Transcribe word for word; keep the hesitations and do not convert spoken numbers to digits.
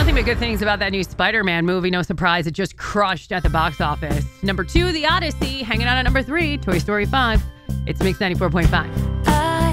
Nothing but good things about that new Spider-Man movie. No surprise, it just crushed at the box office. Number two, The Odyssey, hanging out at number three, Toy Story five. It's Mix ninety-four point five.